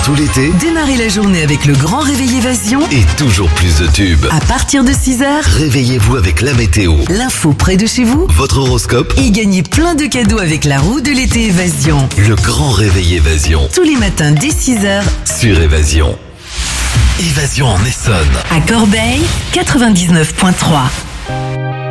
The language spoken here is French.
tout l'été, Démarrez la journée avec le grand réveil Évasion. et toujours plus de tubes. À partir de 6h, Réveillez-vous avec la météo, l'info près de chez vous. votre horoscope, Et gagnez plein de cadeaux avec la roue de l'été Évasion. le grand réveil Évasion, Tous les matins dès 6h, sur Évasion. Évasion en Essonne. à Corbeil, 99.3.